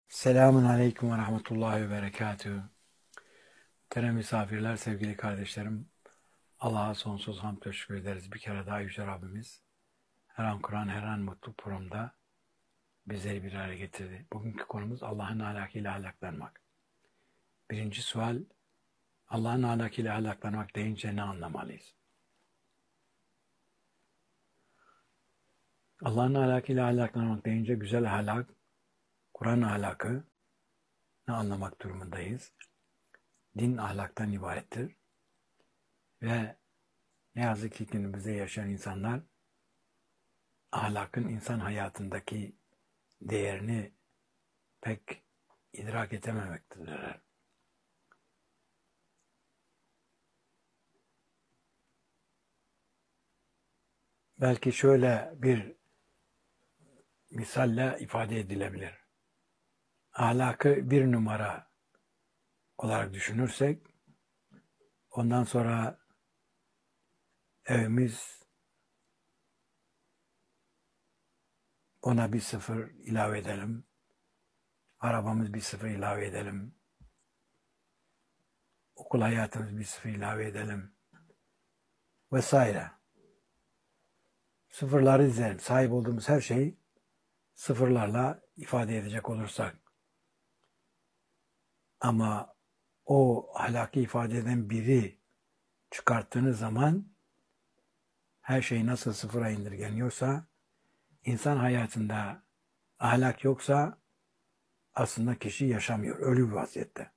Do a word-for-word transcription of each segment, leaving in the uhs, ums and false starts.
Selamun Aleyküm ve Rahmetullahi ve Berekatühü. Muhterem misafirler, sevgili kardeşlerim, Allah'a sonsuz hamd ve şükür ederiz. Bir kere daha Yüce Rabbimiz her an Kur'an, her an mutlu programda bizleri bir araya getirdi. Bugünkü konumuz Allah'ın ahlakıyla ahlaklanmak. Birinci sual, Allah'ın ahlakıyla ahlaklanmak deyince ne anlamalıyız? Allah'ın ahlakıyla ahlaklanmak deyince güzel ahlak, Kur'an ahlakı ne anlamak durumundayız? Din ahlaktan ibarettir ve ne yazık ki günümüzde yaşayan insanlar ahlakın insan hayatındaki değerini pek idrak edememektedirler. Belki şöyle bir misalle ifade edilebilir. Ahlakı bir numara olarak düşünürsek, ondan sonra evimiz ona bir sıfır ilave edelim, arabamız bir sıfır ilave edelim, okul hayatımız bir sıfır ilave edelim vesaire. Sıfırları dizelim. Sahip olduğumuz her şeyi sıfırlarla ifade edecek olursak. Ama o ahlakı ifade eden biri çıkarttığınız zaman her şey nasıl sıfıra indirgeniyorsa, insan hayatında ahlak yoksa aslında kişi yaşamıyor, ölü bir vaziyette.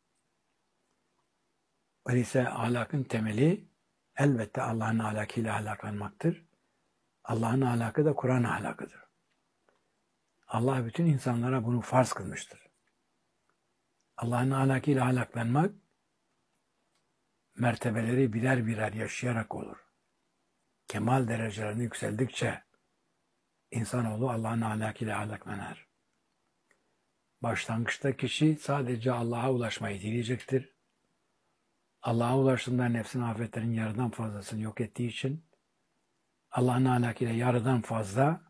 Öyleyse ahlakın temeli elbette Allah'ın ahlakıyla ahlaklanmaktır. Allah'ın ahlakı da Kur'an ahlakıdır. Allah bütün insanlara bunu farz kılmıştır. Allah'ın ahlakıyla ahlaklanmak mertebeleri birer birer yaşayarak olur. Kemal derecelerine yükseldikçe insanoğlu Allah'ın ahlakıyla ahlaklanır. Başlangıçta kişi sadece Allah'a ulaşmayı dileyecektir. Allah'a ulaştığında nefsin afetlerin yarıdan fazlasını yok ettiği için Allah'ın ahlakıyla yarıdan fazla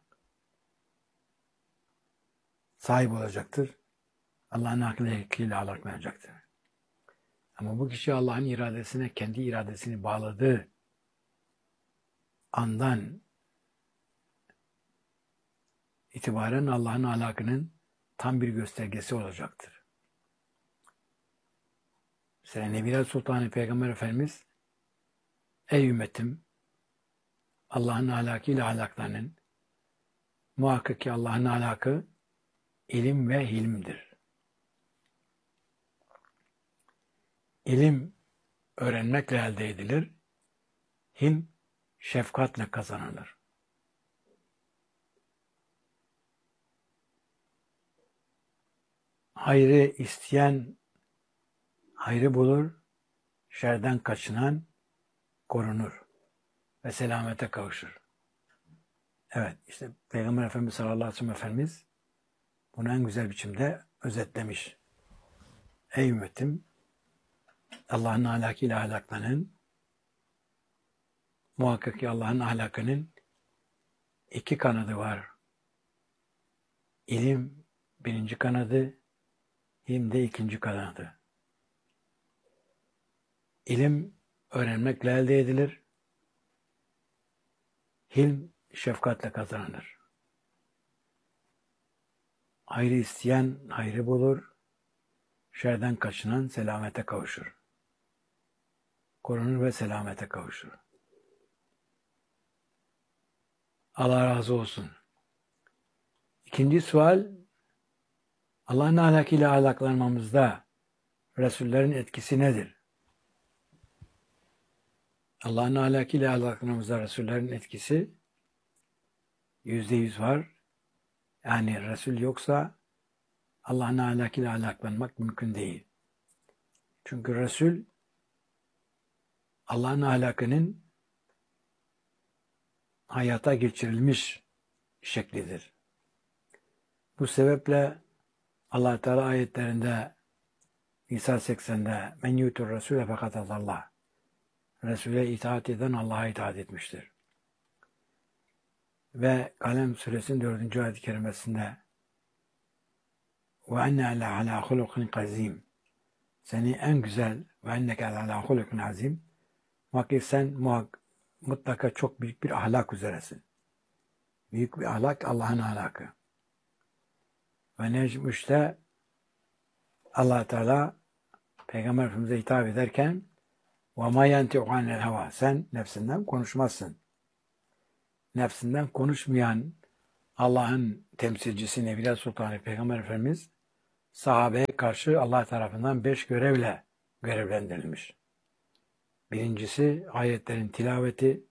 sahip olacaktır. Allah'ın ahlakıyla ahlaklanacaktır. Ama bu kişi Allah'ın iradesine, kendi iradesini bağladığı andan itibaren Allah'ın ahlakının tam bir göstergesi olacaktır. Mesela Nebiler Sultanı Peygamber Efendimiz, ey ümmetim, Allah'ın ahlakıyla ahlaklanın. Muhakkak ki Allah'ın ahlakı ilim ve hilmdir. İlim öğrenmekle elde edilir. Hilm şefkatle kazanılır. Hayrı isteyen hayrı bulur, şerden kaçınan korunur ve selamete kavuşur. Evet, işte Peygamber Efendimiz sallallahu aleyhi ve sellem Efendimiz bunu en güzel biçimde özetlemiş. Ey ümmetim, Allah'ın ahlakıyla ahlaklanın. Muhakkak ki Allah'ın ahlakının iki kanadı var. İlim birinci kanadı, hilm de ikinci kanadı. İlim öğrenmekle elde edilir. Hilm şefkatle kazanılır. Hayrı isteyen hayrı bulur. Şerden kaçınan selamete kavuşur. Korunur ve selamete kavuşur. Allah razı olsun. İkinci sual, Allah'ın ahlakıyla ahlaklanmamızda Resullerin etkisi nedir? Allah'ın ahlakıyla ahlaklanmamızda Resullerin etkisi yüzde yüz var. Yani Resul yoksa Allah'ın ahlakıyla ahlaklanmak mümkün değil. Çünkü Resul Allah'ın ahlakının hayata geçirilmiş şeklidir. Bu sebeple Allah Teala ayetlerinde Nisa seksende men yutur Resul'e fakat Allah. Resul'e itaat eden Allah'a itaat etmiştir. Ve Kalem suresinin dördüncü ayet-i kerimesinde ve enne ala hulukin azim. Seni en güzel ve enneke ala hulukin azim. Muhakkak sen muhak, mutlaka çok büyük bir ahlak üzeresin. Büyük bir ahlak Allah'ın ahlakı. Ve Necm üçte Allah Teala Peygamber Efendimiz'e hitap ederken وَمَا يَنْتِعُ عَنِ الْهَوَى Sen nefsinden konuşmazsın. Nefsinden konuşmayan Allah'ın temsilcisi Nebiler Sultanı Peygamber Efendimiz sahabeye karşı Allah tarafından beş görevle görevlendirilmiş. Birincisi ayetlerin tilaveti.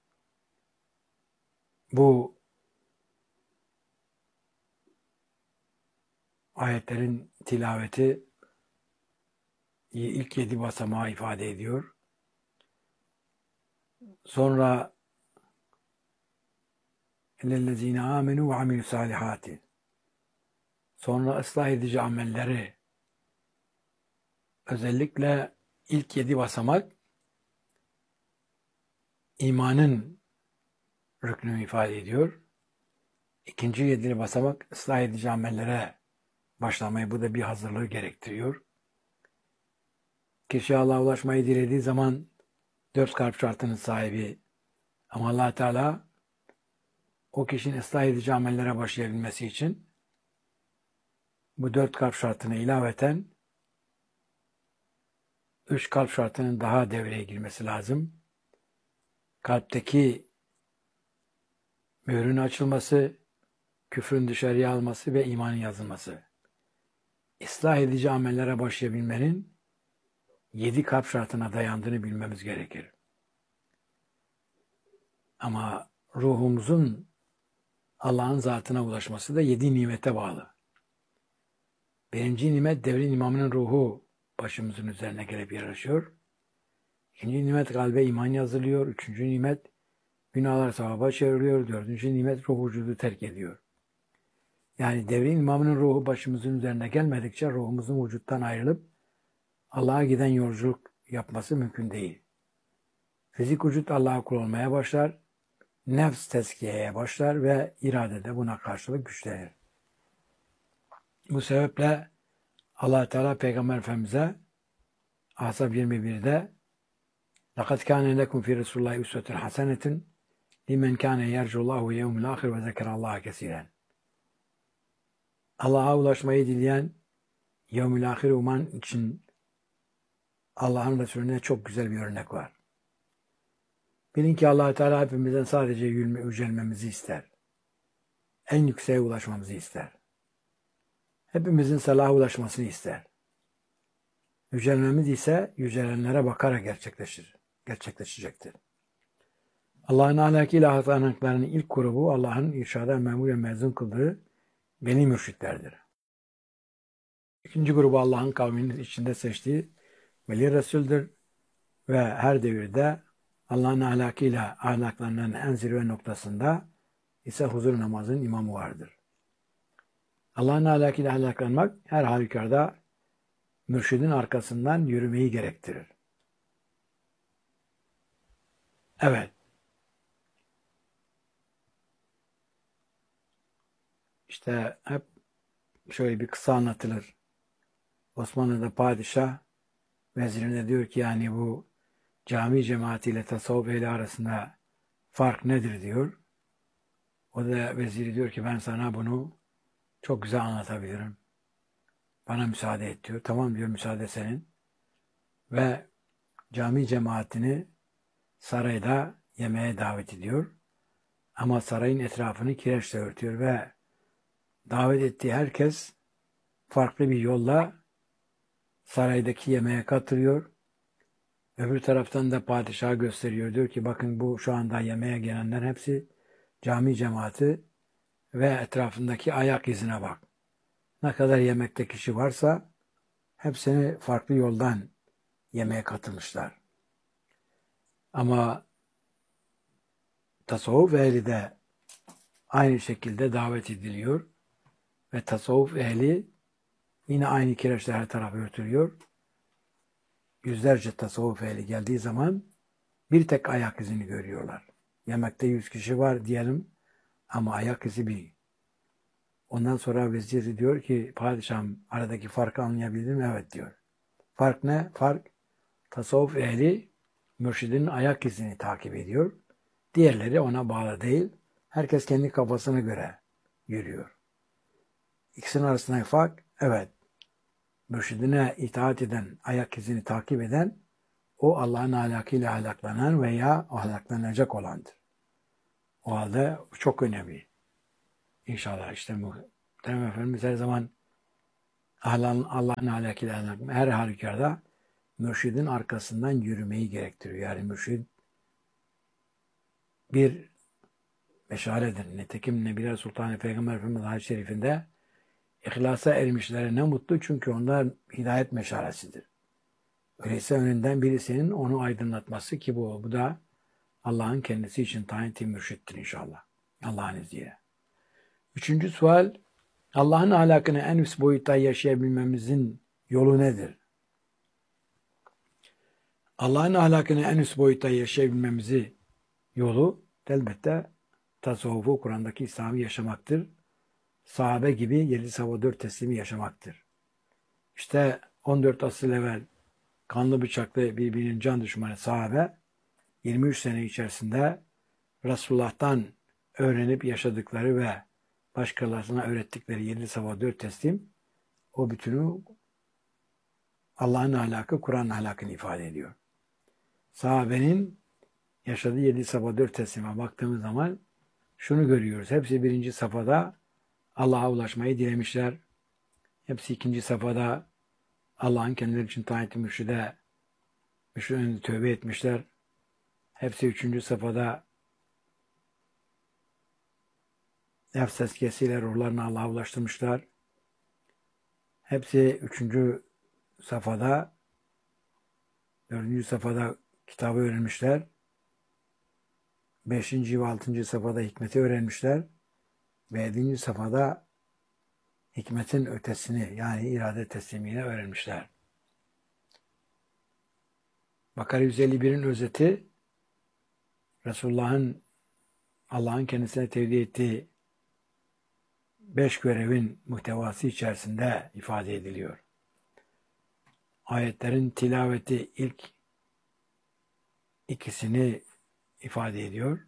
Bu ayetlerin tilaveti ilk yedi basamağı ifade ediyor. Sonra اِلَّذ۪ينَ آمَنُوا وَعَمِلُوا salihati. Sonra ıslah edici amelleri, özellikle ilk yedi basamak imanın rüknünü ifade ediyor. İkinci yedi basamak ıslah edici amellere başlamayı, bu da bir hazırlığı gerektiriyor. Kişi Allah'a ulaşmayı dilediği zaman dört kalp şartının sahibi. Ama Allah Teala o kişinin ıslah edici amellere başlayabilmesi için bu dört kalp şartına ilaveten üç kalp şartının daha devreye girmesi lazım. Kalpteki mührün açılması, küfrün dışarıya alması ve imanın yazılması. İslah edici amellere başlayabilmenin yedi kalp şartına dayandığını bilmemiz gerekir. Ama ruhumuzun Allah'ın zatına ulaşması da yedi nimete bağlı. Birinci nimet devrin imamının ruhu başımızın üzerine gelip yarışıyor. İkinci nimet kalbe iman yazılıyor. Üçüncü nimet günahlar sevaba çevriliyor. Dördüncü nimet ruh vücudu terk ediyor. Yani devrin imamının ruhu başımızın üzerine gelmedikçe ruhumuzun vücuttan ayrılıp Allah'a giden yolculuk yapması mümkün değil. Fizik vücut Allah'a kul olmaya başlar. Nefs tezkiyeye başlar ve irade de buna karşılık güçlenir. Bu sebeple Allah Teala Peygamber Efendimiz'e Ahzab yirmi birde لَقَدْ كَانَ لَكُمْ فِي رَسُولِ اللّٰهِ اُسْوَةٌ حَسَنَةٌ لِمَنْ كَانَ يَرْجُ اللّٰهُ وَيَوْمُ الْآخِرِ وَذَكَرَ اللّٰهَ كَثِيرًا. Allah'a ulaşmayı dileyen, yevmül ahir uman için Allah'ın Resulüne çok güzel bir örnek var. Bilin ki Allah Teala hepimizden sadece yülme, yücelmemizi ister. En yükseğe ulaşmamızı ister. Hepimizin salaha ulaşmasını ister. Yücelmemiz ise yücelenlere bakarak gerçekleşir, gerçekleşecektir. Allah'ın ahlakıyla hatanaklarının ilk grubu Allah'ın irşada memur ve mezun kıldığı veli mürşitlerdir. İkinci grubu Allah'ın kavminin içinde seçtiği veli Resul'dür ve her devirde Allah'ın ahlakıyla ahlaklarının en zirve noktasında ise huzur namazın imamı vardır. Allah'ın ahlakıyla ahlaklanmak her halükarda mürşidin arkasından yürümeyi gerektirir. Evet. İşte hep şöyle bir kısa anlatılır. Osmanlı'da padişah vezirine diyor ki yani bu cami cemaatiyle tasavvuf ehli arasında fark nedir diyor. O da veziri diyor ki ben sana bunu çok güzel anlatabilirim. Bana müsaade et diyor. Tamam diyor, müsaade senin. Ve cami cemaatini sarayda yemeğe davet ediyor. Ama sarayın etrafını kireçle örtüyor ve davet ettiği herkes farklı bir yolla saraydaki yemeğe katılıyor. Öbür taraftan da padişaha gösteriyor. Diyor ki bakın bu şu anda yemeğe gelenler hepsi cami cemaati ve etrafındaki ayak izine bak. Ne kadar yemekte kişi varsa hepsini farklı yoldan yemeğe katılmışlar. Ama tasavvuf ehli de aynı şekilde davet ediliyor ve tasavvuf ehli yine aynı kireçle her tarafı örtülüyor. Yüzlerce tasavvuf ehli geldiği zaman bir tek ayak izini görüyorlar. Yemekte yüz kişi var diyelim ama ayak izi bir. Ondan sonra vezir diyor ki padişahım aradaki farkı anlayabildin mi? Evet diyor. Fark ne? Fark tasavvuf ehli mürşidin ayak izini takip ediyor. Diğerleri ona bağlı değil. Herkes kendi kafasına göre yürüyor. İkisinin arasındaki fark evet. Mürşidine itaat eden, ayak izini takip eden o Allah'ın ahlakıyla ahlaklanan veya ahlaklanacak olandır. O halde çok önemli. İnşallah işte muhterem Efendimiz her zaman Allah'ın Allah'ın ahlakıyla ahlaklanmak her halükarda mürşidin arkasından yürümeyi gerektiriyor. Yani mürşid bir meşaledir. Nitekim Nebiler Sultanı Peygamber Efendimiz Hadis-i Şerifinde İhlasa ermişlere ne mutlu çünkü onlar hidayet meşalesidir. Öyleyse önünden birisinin onu aydınlatması ki bu, bu da Allah'ın kendisi için tayin ettiği mürşittir inşallah. Allah'ın izniyle. Üçüncü sual, Allah'ın ahlakını en üst boyutta yaşayabilmemizin yolu nedir? Allah'ın ahlakını en üst boyutta yaşayabilmemizi yolu elbette tasavvufu Kur'an'daki İslam'ı yaşamaktır. Sahabe gibi yedi sava dört teslimi yaşamaktır. İşte on dört asır evvel kanlı bıçaklı birbirinin can düşmanı sahabe yirmi üç sene içerisinde Resulullah'tan öğrenip yaşadıkları ve başkalarına öğrettikleri yedi sava dört teslim o bütünü Allah'ın ahlakı, Kur'an'ın ahlakını ifade ediyor. Sahabenin yaşadığı yedi sava dört teslime baktığımız zaman şunu görüyoruz. Hepsi birinci safhada Allah'a ulaşmayı dilemişler. Hepsi ikinci safhada Allah'ın kendileri için tayin ettiği mürşide mürşidin önünde tövbe etmişler. Hepsi üçüncü safhada nefs tezkiyesiyle ruhlarını Allah'a ulaştırmışlar. Hepsi üçüncü safhada, dördüncü safhada kitabı öğrenmişler. Beşinci ve altıncı safhada hikmeti öğrenmişler. Ve yedinci safhada hikmetin ötesini yani irade teslimini öğrenmişler. Bakara yüz elli birin özeti Resulullah'ın Allah'ın kendisine tevdi ettiği beş görevin muhtevası içerisinde ifade ediliyor. Ayetlerin tilaveti ilk ikisini ifade ediyor.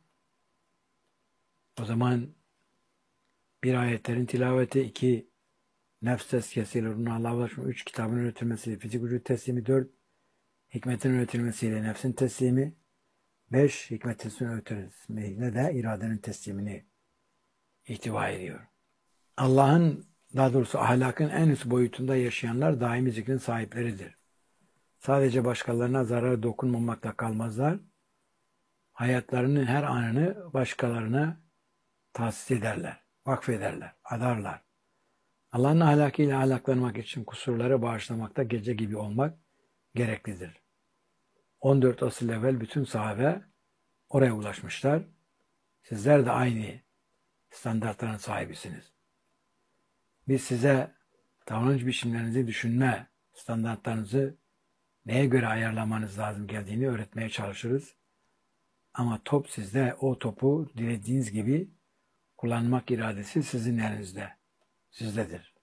O zaman bir ayetlerin tilaveti, iki nefs tezkiyesiyle ruhuna Allah'a ulaşma, üç kitabın öğretilmesiyle fizik vücut teslimi, dört hikmetin öğretilmesiyle nefsin teslimi, beş hikmetin öğretilmesiyle de iradenin teslimini ihtiva ediyor. Allah'ın, daha doğrusu ahlakın en üst boyutunda yaşayanlar daimi zikrin sahipleridir. Sadece başkalarına zarar dokunmamakla kalmazlar. Hayatlarının her anını başkalarına tahsis ederler, vakfederler, adarlar. Allah'ın ahlakıyla ahlaklanmak için kusurları bağışlamakta gece gibi olmak gereklidir. on dört asıl evvel bütün sahabe oraya ulaşmışlar. Sizler de aynı standartların sahibisiniz. Biz size davranış biçimlerinizi düşünme standartlarınızı neye göre ayarlamanız lazım geldiğini öğretmeye çalışırız. Ama top sizde, o topu dilediğiniz gibi kullanmak iradesi sizin elinizde, sizdedir.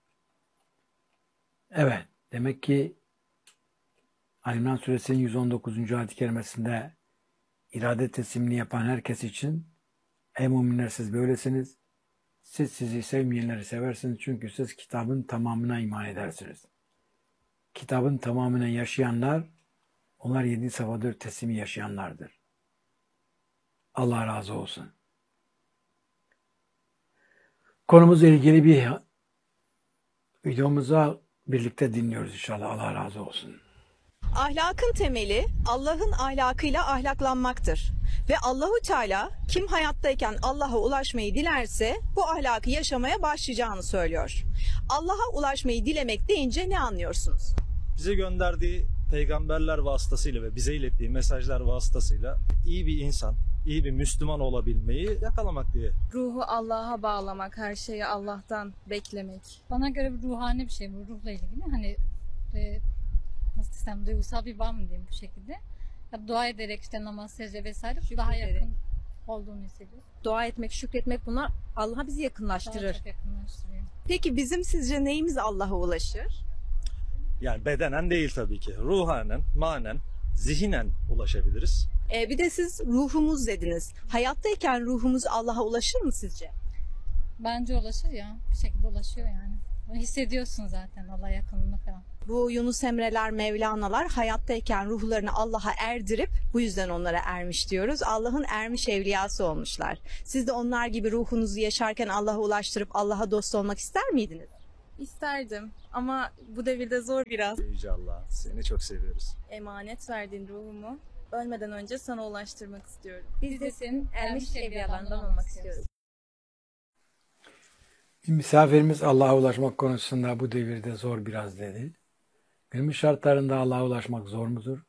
Evet, demek ki Ali İmran Suresinin yüz on dokuzuncu ayet-i kerimesinde irade teslimini yapan herkes için ey müminler siz böylesiniz. Siz sizi sevmeyenleri seversiniz çünkü siz kitabın tamamına iman edersiniz. Kitabın tamamına yaşayanlar, onlar yedi safa dört teslimi yaşayanlardır. Allah razı olsun. Konumuzla ilgili bir videomuza birlikte dinliyoruz inşallah. Allah razı olsun. Ahlakın temeli Allah'ın ahlakıyla ahlaklanmaktır. Ve Allahu Teala kim hayattayken Allah'a ulaşmayı dilerse bu ahlakı yaşamaya başlayacağını söylüyor. Allah'a ulaşmayı dilemek deyince ne anlıyorsunuz? Bize gönderdiği peygamberler vasıtasıyla ve bize ilettiği mesajlar vasıtasıyla iyi bir insan, iyi bir Müslüman olabilmeyi yakalamak diye. Ruhu Allah'a bağlamak, her şeyi Allah'tan beklemek. Bana göre bir ruhani bir şey bu, ruhla ilgili. Hani e, nasıl desem, duygusal bir bağ mı diyeyim bu şekilde. Ya, dua ederek işte namaz, secde vesaire daha yakın olduğunu hissediyoruz. Dua etmek, şükretmek bunlar Allah'a bizi Daha yakınlaştırır. çok yakınlaştırıyor. Peki bizim sizce neyimiz Allah'a ulaşır? Yani bedenen değil tabii ki. Ruhanen, manen, zihinen ulaşabiliriz. Ee, bir de siz ruhumuz dediniz. Hayattayken ruhumuz Allah'a ulaşır mı sizce? Bence ulaşır ya. Bir şekilde ulaşıyor yani. Bunu hissediyorsun zaten Allah yakınlığını falan. Bu Yunus Emre'ler, Mevlana'lar hayattayken ruhlarını Allah'a erdirip bu yüzden onlara ermiş diyoruz. Allah'ın ermiş evliyası olmuşlar. Siz de onlar gibi ruhunuzu yaşarken Allah'a ulaştırıp Allah'a dost olmak ister miydiniz? İsterdim ama bu devirde zor biraz. Yüce Allah, seni çok seviyoruz. Emanet verdiğin ruhumu ölmeden önce sana ulaştırmak istiyorum. Biz de senin ermiş evliyalarından olmak istiyoruz. Bir misafirimiz Allah'a ulaşmak konusunda bu devirde zor biraz dedi. Günümüz şartlarında Allah'a ulaşmak zor mudur?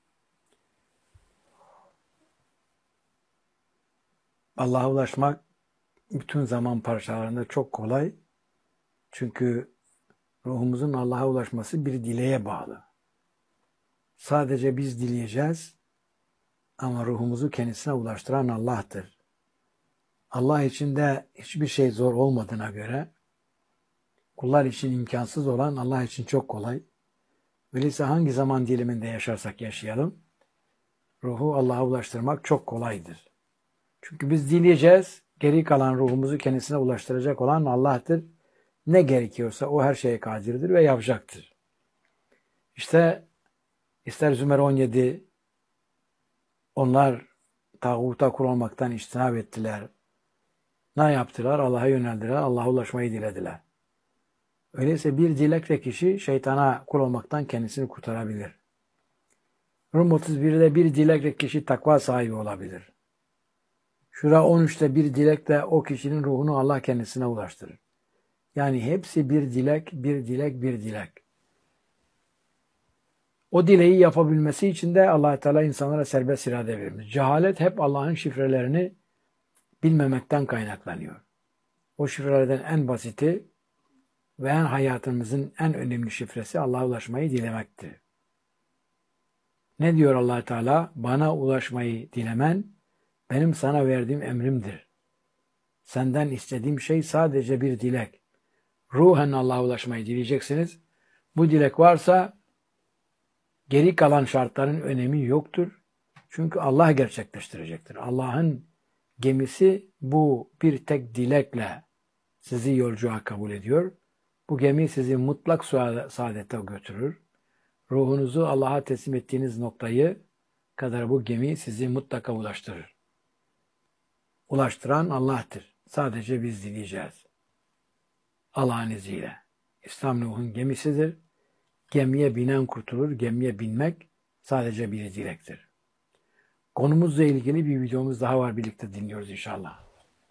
Allah'a ulaşmak bütün zaman parçalarında çok kolay. Çünkü ruhumuzun Allah'a ulaşması bir dileğe bağlı. Sadece biz dileyeceğiz ama ruhumuzu kendisine ulaştıran Allah'tır. Allah için de hiçbir şey zor olmadığına göre kullar için imkansız olan Allah için çok kolay. Öyleyse hangi zaman diliminde yaşarsak yaşayalım, ruhu Allah'a ulaştırmak çok kolaydır. Çünkü biz dileyeceğiz, geri kalan ruhumuzu kendisine ulaştıracak olan Allah'tır. Ne gerekiyorsa o her şeye kadirdir ve yapacaktır. İşte ister Zümer on yedi, onlar tağuta kul olmaktan içtinab ettiler. Ne yaptılar? Allah'a yöneldiler, Allah'a ulaşmayı dilediler. Öyleyse bir dilekle kişi şeytana kul olmaktan kendisini kurtarabilir. Rum otuz birde bir dilekle kişi takva sahibi olabilir. Şura on üçte bir dilekle o kişinin ruhunu Allah kendisine ulaştırır. Yani hepsi bir dilek, bir dilek, bir dilek. O dileği yapabilmesi için de Allah Teala insanlara serbest irade vermiş. Cehalet hep Allah'ın şifrelerini bilmemekten kaynaklanıyor. O şifrelerden en basiti ve en hayatımızın en önemli şifresi Allah'a ulaşmayı dilemektir. Ne diyor Allah Teala? Bana ulaşmayı dilemen benim sana verdiğim emrimdir. Senden istediğim şey sadece bir dilek. Ruhen Allah'a ulaşmayı dileyeceksiniz. Bu dilek varsa geri kalan şartların önemi yoktur. Çünkü Allah gerçekleştirecektir. Allah'ın gemisi bu bir tek dilekle sizi yolculuğa kabul ediyor. Bu gemi sizi mutlak saadete götürür. Ruhunuzu Allah'a teslim ettiğiniz noktayı kadar bu gemi sizi mutlaka ulaştırır. Ulaştıran Allah'tır. Sadece biz dileyeceğiz. Allah'ın izniyle. İslam Nuh'un gemisidir. Gemiye binen kurtulur. Gemiye binmek sadece bir dilektir. Konumuzla ilgili bir videomuz daha var. Birlikte dinliyoruz inşallah.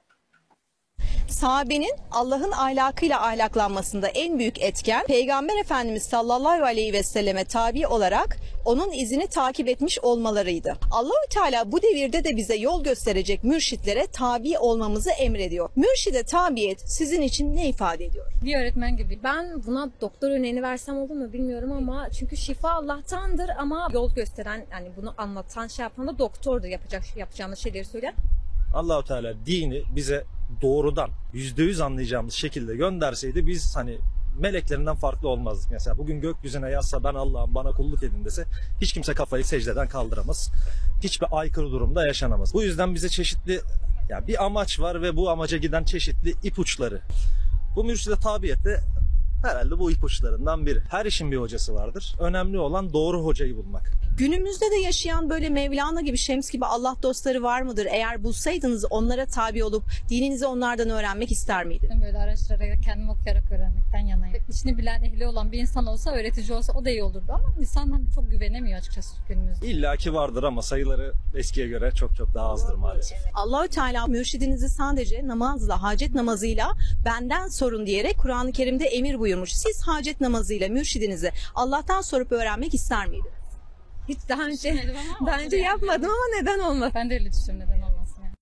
Sahabenin Allah'ın ahlakıyla ahlaklanmasında en büyük etken Peygamber Efendimiz sallallahu aleyhi ve selleme tabi olarak onun izini takip etmiş olmalarıydı. Allahü Teala bu devirde de bize yol gösterecek mürşitlere tabi olmamızı emrediyor. Mürşide tabiyet sizin için ne ifade ediyor? Bir öğretmen gibi. Ben buna doktor örneğini versem olur mu bilmiyorum ama çünkü şifa Allah'tandır ama yol gösteren, yani bunu anlatan, şey yapan da doktordur, yapacak yapacağımız şeyleri söyleyen. Allah-u Teala dini bize doğrudan yüzde yüz anlayacağımız şekilde gönderseydi biz hani meleklerinden farklı olmazdık. Mesela bugün gökyüzüne yazsa ben Allah'ım bana kulluk edin dese hiç kimse kafayı secdeden kaldıramaz. Hiçbir aykırı durumda yaşanamaz. Bu yüzden bize çeşitli yani bir amaç var ve bu amaca giden çeşitli ipuçları. Bu mürşide tabiyet de herhalde bu ipuçlarından biri. Her işin bir hocası vardır. Önemli olan doğru hocayı bulmak. Günümüzde de yaşayan böyle Mevlana gibi, Şems gibi Allah dostları var mıdır? Eğer bulsaydınız onlara tabi olup dininizi onlardan öğrenmek ister miydiniz? Ben böyle araştırarak, kendim okuyarak öğrenmekten yanayım. İşini bilen, ehli olan bir insan olsa, öğretici olsa o da iyi olurdu ama insan hani çok güvenemiyor açıkçası günümüzde. İlla ki vardır ama sayıları eskiye göre çok çok daha azdır maalesef. Allahü Teala mürşidinizi sadece namazla, hacet namazıyla benden sorun diyerek Kur'an-ı Kerim'de emir buyurmuş. Siz hacet namazıyla mürşidinizi Allah'tan sorup öğrenmek ister miydiniz? Hiç daha önce Düşünmedim ama daha olur önce yani. yapmadım ama neden olmasın? Ben de öyle düşündüm, neden olmasın yani.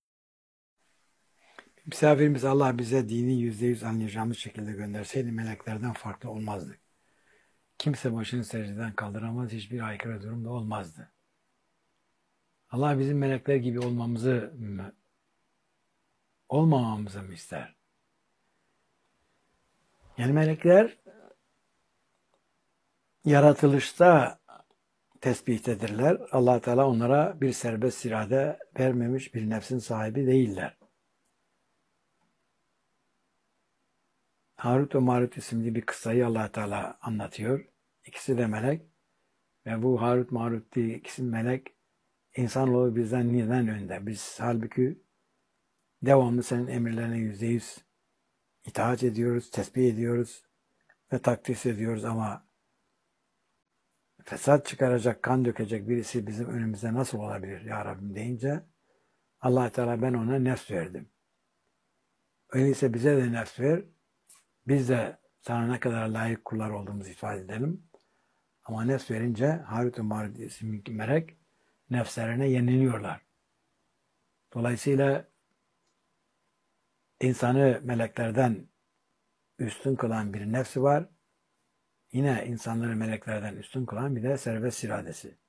Misafirimiz Allah bize dini yüzde yüz anlayacağımız şekilde gönderseydi meleklerden farklı olmazdık. Kimse başını secdeden kaldıramaz, hiçbir aykırı durum da olmazdı. Allah bizim melekler gibi olmamızı olmamamızı mı ister? Yani melekler yaratılışta tesbihdedirler. Allah Teala onlara bir serbest irade vermemiş, bir nefsin sahibi değiller. Harut ve Marut isimli bir kıssayı Allah Teala anlatıyor. İkisi de melek ve bu Harut Marut diye ikisi melek. İnsanoğlu bizden neden önde? Biz halbuki devamlı senin emirlerine yüzde yüz itaat ediyoruz, tesbih ediyoruz ve takdis ediyoruz ama fesat çıkaracak, kan dökecek birisi bizim önümüzde nasıl olabilir ya Rabbim deyince Allah Teala ben ona nefs verdim. Öyleyse bize de nefs ver. Biz de sana ne kadar layık kullar olduğumuzu ifade edelim. Ama nefs verince Harut ve Marut isimli melek nefslerine yeniliyorlar. Dolayısıyla insanı meleklerden üstün kılan bir nefsi var. Yine insanları meleklerden üstün kılan bir de serbest iradesi.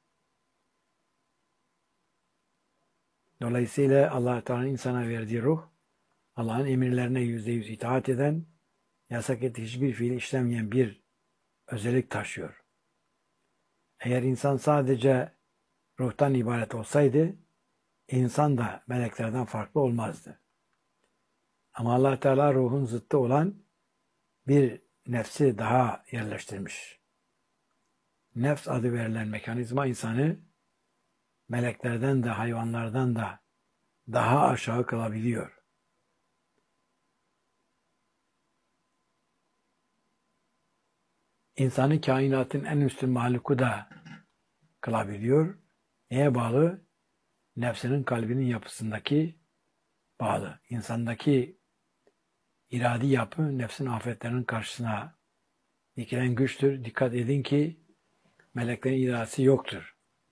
Dolayısıyla Allah Teala'nın insana verdiği ruh, Allah'ın emirlerine yüzde yüz itaat eden, yasak ettiği hiçbir fiil işlemeyen bir özellik taşıyor. Eğer insan sadece ruhtan ibaret olsaydı, insan da meleklerden farklı olmazdı. Ama Allah Teala ruhun zıttı olan bir nefsi daha yerleştirmiş. Nefs adı verilen mekanizma insanı meleklerden de hayvanlardan da daha aşağı kılabiliyor. İnsanı kainatın en üstün mahluku da kılabiliyor. Neye bağlı? Nefsinin kalbinin yapısındaki bağlı. İnsandaki iradi yapı nefsin afetlerinin karşısına dikilen güçtür. Dikkat edin ki meleklerin iradesi yoktur.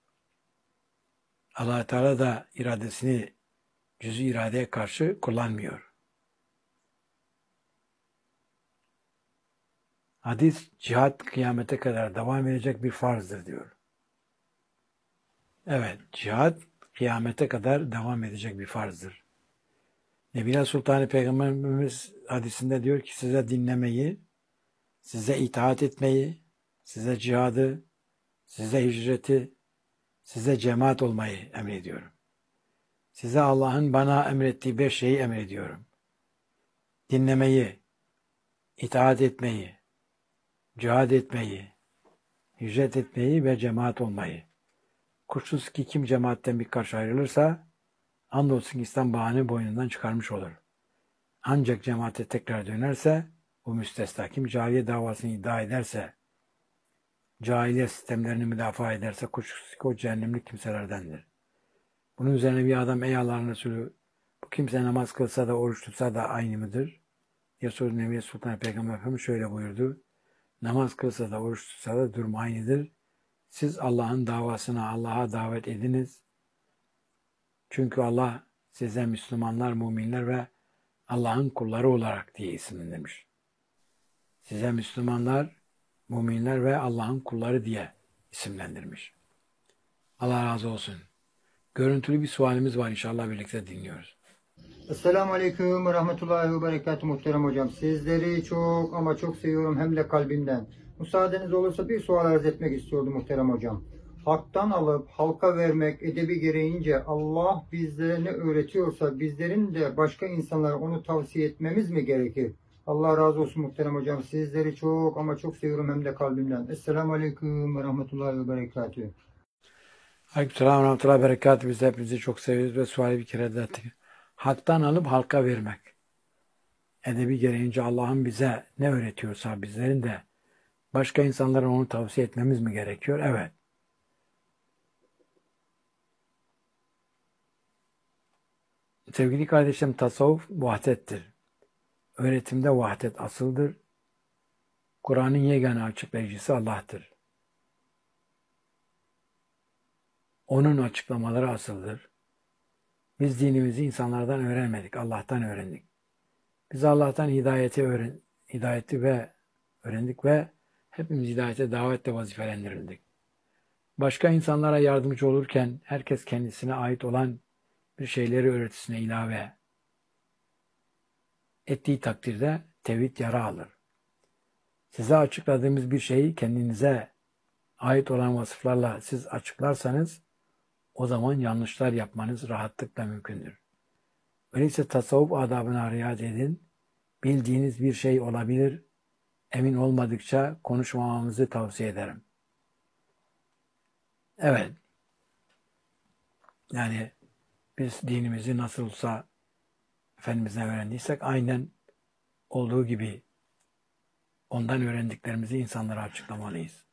Allah Teala da iradesini cüz-i iradeye karşı kullanmıyor. Hadis, cihat kıyamete kadar devam edecek bir farzdır diyor. Evet, cihat kıyamete kadar devam edecek bir farzdır. Nebiler Sultanı Peygamberimiz hadisinde diyor ki size dinlemeyi, size itaat etmeyi, size cihadı, size hicreti, size cemaat olmayı emrediyorum. Size Allah'ın bana emrettiği beş şeyi emrediyorum. Dinlemeyi, itaat etmeyi, cihad etmeyi, hicret etmeyi ve cemaat olmayı. Kuşkusuz ki kim cemaatten birkaç ayrılırsa, andolsun ki İslam bağını boynundan çıkarmış olur. Ancak cemaate tekrar dönerse, bu müstesna. Kim cahiliye davasını iddia ederse, cahiliye sistemlerini müdafaa ederse, kuşkusuz ki o cehennemlik kimselerdendir. Bunun üzerine bir adam, ey Allah'ın Resulü, bu kimse namaz kılsa da oruç tutsa da aynı mıdır? Ya soru Nebi Sultan Peygamber Efendimiz şöyle buyurdu. Namaz kılsa da oruç tutsa da durum aynıdır. Siz Allah'ın davasına Allah'a davet ediniz. Çünkü Allah size Müslümanlar, müminler ve Allah'ın kulları olarak diye isimlendirmiş. Size Müslümanlar, müminler ve Allah'ın kulları diye isimlendirmiş. Allah razı olsun. Görüntülü bir sualimiz var, inşallah birlikte dinliyoruz. Esselamu Aleyküm ve Rahmetullahi ve Berekatuhu muhterem hocam. Sizleri çok ama çok seviyorum hem de kalbimden. Müsaadeniz olursa bir sual arz etmek istiyordum muhterem hocam. Haktan alıp halka vermek edebi gereğince Allah bizlere ne öğretiyorsa bizlerin de başka insanlara onu tavsiye etmemiz mi gerekir? Allah razı olsun muhterem hocam. Sizleri çok ama çok seviyorum hem de kalbimden. Esselamu Aleyküm ve Rahmetullahi ve Berekatuhu. Aleykümselam ve Rahmetullahi ve Berekatuhu. Biz de hepinizi çok seviyoruz ve suali bir kere de ettik. Haktan alıp halka vermek. Edebi gereğince Allah'ın bize ne öğretiyorsa bizlerin de başka insanlara onu tavsiye etmemiz mi gerekiyor? Evet. Sevgili kardeşlerim, tasavvuf vahdettir. Öğretimde vahdet asıldır. Kur'an'ın yegane açıklayıcısı Allah'tır. Onun açıklamaları asıldır. Biz dinimizi insanlardan öğrenmedik, Allah'tan öğrendik. Biz Allah'tan hidayeti öğren, hidayeti ve öğrendik ve hepimiz hidayete davetle vazifelendirildik. Başka insanlara yardımcı olurken herkes kendisine ait olan bir şeyleri öğretisine ilave ettiği takdirde tevhid yara alır. Size açıkladığımız bir şeyi kendinize ait olan vasıflarla siz açıklarsanız o zaman yanlışlar yapmanız rahatlıkla mümkündür. Öyleyse tasavvuf adabına riayet edin. Bildiğiniz bir şey olabilir. Emin olmadıkça konuşmamamızı tavsiye ederim. Evet. Yani biz dinimizi nasıl olsa Efendimiz'den öğrendiysek aynen olduğu gibi ondan öğrendiklerimizi insanlara açıklamalıyız.